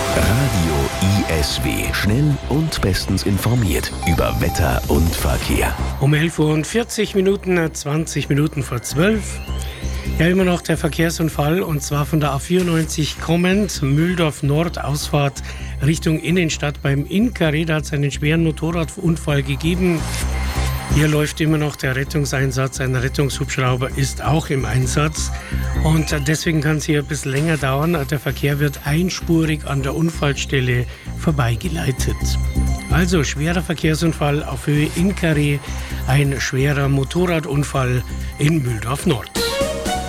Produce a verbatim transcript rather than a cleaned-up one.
Radio I S W. Schnell und bestens informiert über Wetter und Verkehr. Um elf Uhr und vierzig Minuten, zwanzig Minuten vor zwölf. Ja, immer noch der Verkehrsunfall, und zwar von der A vierundneunzig kommend, Mühldorf Nord, Ausfahrt Richtung Innenstadt. Beim Inkaré, da hat es einen schweren Motorradunfall gegeben. Hier läuft immer noch der Rettungseinsatz. Ein Rettungshubschrauber ist auch im Einsatz. Und deswegen kann es hier ein bisschen länger dauern. Der Verkehr wird einspurig an der Unfallstelle vorbeigeleitet. Also schwerer Verkehrsunfall auf Höhe Inkaré, ein schwerer Motorradunfall in Mühldorf Nord.